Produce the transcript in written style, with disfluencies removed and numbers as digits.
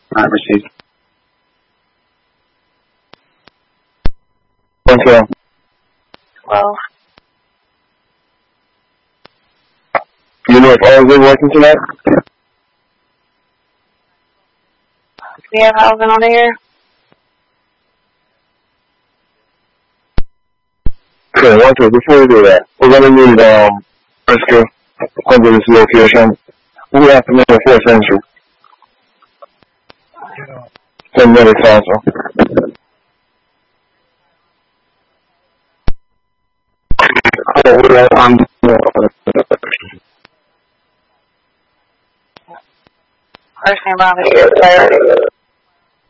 Not received. Okay. Well, You know if all is working tonight? we have Alvin on air. Okay, one second. Before we do that, we're going to need, Briscoe, under this location. We have to make a 4th entry. 10 minutes also. First name Bobby.